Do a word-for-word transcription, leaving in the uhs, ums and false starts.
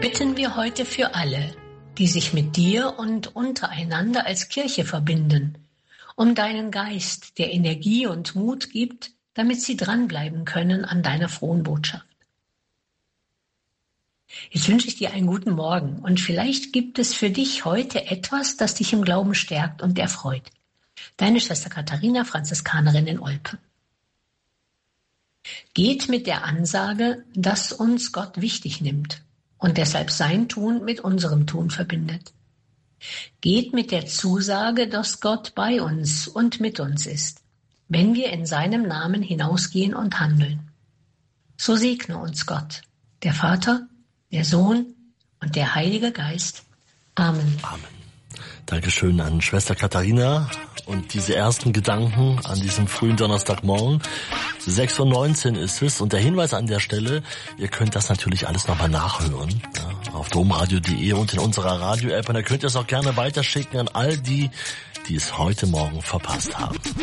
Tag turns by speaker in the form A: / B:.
A: Bitten wir heute für alle, die sich mit dir und untereinander als Kirche verbinden, um deinen Geist, der Energie und Mut gibt, damit sie dranbleiben können an deiner frohen Botschaft. Jetzt wünsche ich dir einen guten Morgen und vielleicht gibt es für dich heute etwas, das dich im Glauben stärkt und erfreut. Deine Schwester Katharina, Franziskanerin in Olpe. Geht mit der Ansage, dass uns Gott wichtig nimmt und deshalb sein Tun mit unserem Tun verbindet. Geht mit der Zusage, dass Gott bei uns und mit uns ist, wenn wir in seinem Namen hinausgehen und handeln. So segne uns Gott, der Vater, der Sohn und der Heilige Geist. Amen.
B: Amen. Dankeschön an Schwester Katharina und diese ersten Gedanken an diesem frühen Donnerstagmorgen. sechs Uhr neunzehn ist es und der Hinweis an der Stelle, ihr könnt das natürlich alles nochmal nachhören, ja, auf domradio punkt de und in unserer Radio-App und ihr könnt es auch gerne weiterschicken an all die, die es heute Morgen verpasst haben.